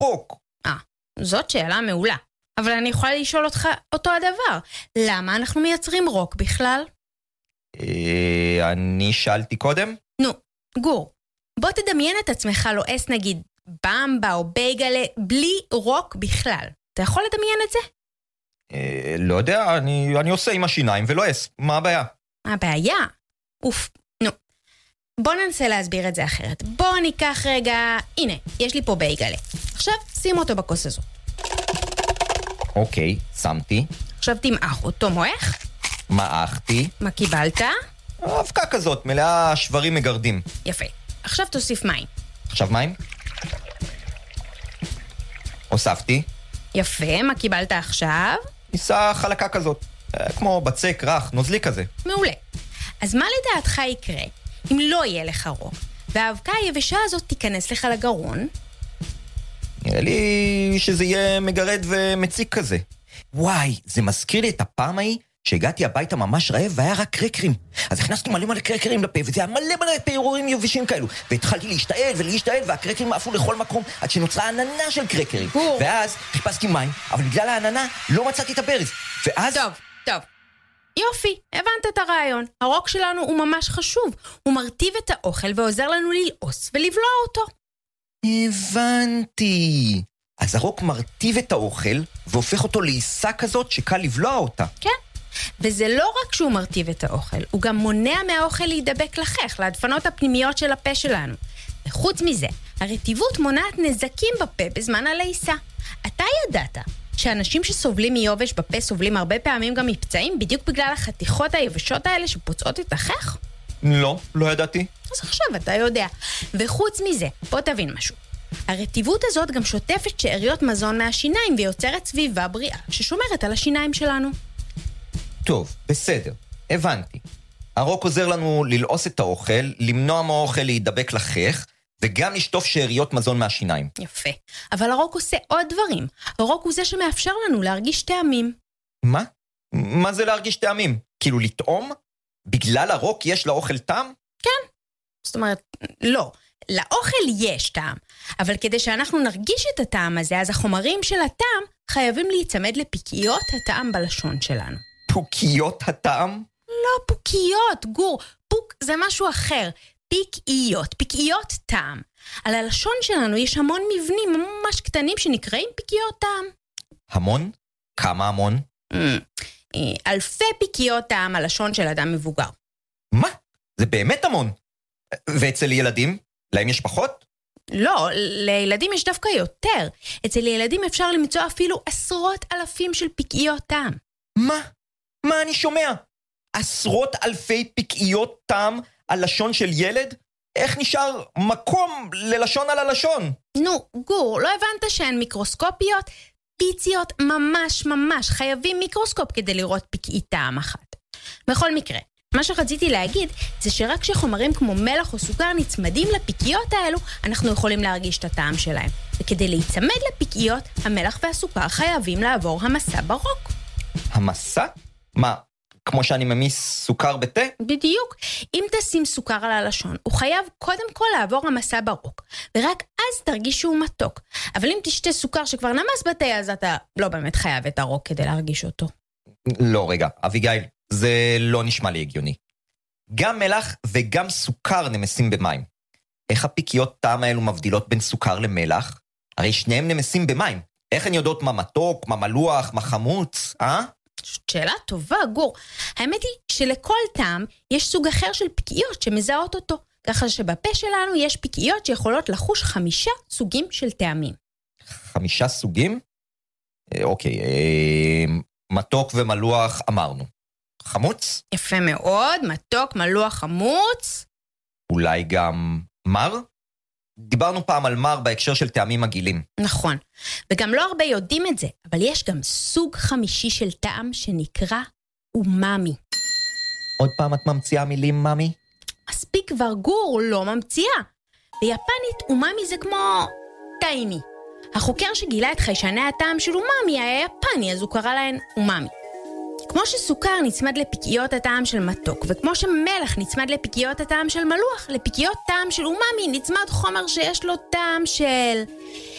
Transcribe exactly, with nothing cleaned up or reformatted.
ממפוק? אה, זאת שאלה מעולה. אבל אני יכולה לשאול אותך אותו הדבר. למה אנחנו מייצרים רוק בכלל? אה, אני שאלתי קודם? נו, גור, בוא תדמיין את עצמך לועס נגיד במבה או בייגלה בלי רוק בכלל. אתה יכול לדמיין את זה? אה, לא יודע, אני, אני עושה עם השיניים ולועס. מה הבעיה? מה הבעיה? אוף, נו. בוא ננסה להסביר את זה אחרת. בוא ניקח רגע, הנה, יש לי פה בייגלה. עכשיו שים אותו בכוס הזאת. אוקיי, שמתי. עכשיו תמעך אותו, מוח? מעכתי. מה קיבלת? אבקה כזאת, מלאה שברים מגרדים. יפה. עכשיו תוסיף מים. עכשיו מים? הוספתי. יפה, מה קיבלת עכשיו? ניסה חלקה כזאת, כמו בצק, רך, נוזלי כזה. מעולה. אז מה לדעתך יקרה אם לא יהיה לך רוק, והאבקה היבשה הזאת תיכנס לך לגרון? נראה לי שזה יהיה מגרד ומציק כזה. וואי, זה מזכיר לי את הפעם ההיא שהגעתי הביתה ממש רעב והיה רק קרקרים. אז הכנסתי מלא מלא קרקרים לפה, וזה היה מלא מלא פירורים יבשים כאלו. והתחלתי להשתעל ולהשתעל, והקרקרים עפו לכל מקום, עד שנוצרה עננה של קרקרים. ואז חיפשתי מים, אבל בגלל העננה לא מצאתי את הברז. ואז... טוב, טוב. יופי, הבנת את הרעיון. הרוק שלנו הוא ממש חשוב. הוא מרטיב את האוכל ועוזר לנו ללעוס ולבלוע אותו. הבנתי. אז הרוק מרטיב את האוכל והופך אותו לעיסה כזאת שקל לבלוע אותה. כן. וזה לא רק שהוא מרטיב את האוכל, הוא גם מונע מהאוכל להידבק לחך, להדפנות הפנימיות של הפה שלנו. וחוץ מזה, הרטיבות מונעת נזקים בפה בזמן הלעיסה. אתה ידעת שאנשים שסובלים מיובש בפה סובלים הרבה פעמים גם מפצעים בדיוק בגלל החתיכות היבשות האלה שפוצעות את החך? לא, לא ידעתי. אז עכשיו אתה יודע. וחוץ מזה, בוא תבין משהו. הרטיבות הזאת גם שוטפת שאריות מזון מהשיניים ויוצרת סביבה בריאה ששומרת על השיניים שלנו. טוב, בסדר, הבנתי. הרוק עוזר לנו ללעוס את האוכל, למנוע מהאוכל להידבק לחך, וגם לשטוף שאריות מזון מהשיניים. יפה. אבל הרוק עושה עוד דברים. הרוק הוא זה שמאפשר לנו להרגיש טעמים. מה? מה זה להרגיש טעמים? כאילו לטעום? בגלל הרוק יש לאוכל טעם? כן. זאת אומרת, לא. לאוכל יש טעם. אבל כדי שאנחנו נרגיש את הטעם הזה, אז החומרים של הטעם חייבים להיצמד לפיקיות הטעם בלשון שלנו. פוקיות הטעם? לא פוקיות, גור. פוק זה משהו אחר. פיקיות, פיקיות טעם. על הלשון שלנו יש המון מבנים ממש קטנים שנקראים פיקיות טעם. המון? כמה המון? אלפי פיקיות טעם על לשון של אדם מבוגר. מה? זה באמת המון. ואצל ילדים? להם יש פחות? לא, לילדים יש דווקא יותר. אצל ילדים אפשר למצוא אפילו עשרות אלפים של פיקיות טעם. מה? מה אני שומע? עשרות אלפי פיקיות טעם על לשון של ילד? איך נשאר מקום ללשון על הלשון? נו, גור, לא הבנת שהן מיקרוסקופיות? פיציות ממש ממש חייבים מיקרוסקופ כדי לראות פיקעי טעם אחת. בכל מקרה, מה שרציתי להגיד זה שרק כשחומרים כמו מלח או סוכר נצמדים לפיקיות האלו, אנחנו יכולים להרגיש את הטעם שלהם. וכדי להיצמד לפיקיות, המלח והסוכר חייבים לעבור המסע ברוק. המסע? מה? כמו שאני ממיס סוכר בתה? בדיוק. אם תשים סוכר על הלשון, הוא חייב קודם כל לעבור המסע ברוק, ורק אז תרגיש שהוא מתוק. אבל אם תשתה סוכר שכבר נמס בתה, אז אתה לא באמת חייב את הרוק כדי להרגיש אותו. לא, רגע, אביגיל, זה לא נשמע לי הגיוני. גם מלח וגם סוכר נמסים במים. איך הפיקיות טעם האלו מבדילות בין סוכר למלח? הרי שניהם נמסים במים. איך הן יודעות מה מתוק, מה מלוח, מה חמוץ, אה? שאלה טובה, גור. האמת היא שלכל טעם יש סוג אחר של פיקיות שמזהות אותו, ככה שבפה שלנו יש פיקיות שיכולות לחוש חמישה סוגים של טעמים. חמישה סוגים? אה, אוקיי, אה, מתוק ומלוח אמרנו. חמוץ? יפה מאוד, מתוק, מלוח, חמוץ. אולי גם מר? דיברנו פעם על מר בהקשר של טעמים מגעילים. נכון, וגם לא הרבה יודעים את זה, אבל יש גם סוג חמישי של טעם שנקרא אומאמי. עוד פעם את ממציאה מילים, ממי? מספיק כבר, גור, לא ממציאה. ביפנית אומאמי זה כמו טעימי. החוקר שגילה את חיישני הטעם של אומאמי היה יפני, אז הוא קרא להן אומאמי. כמו שסוכר נצמד לפיקיות הטעם של מתוק, וכמו שמלח נצמד לפיקיות הטעם של מלוח, לפיקיות טעם של אומאמי נצמד חומר שיש לו טעם של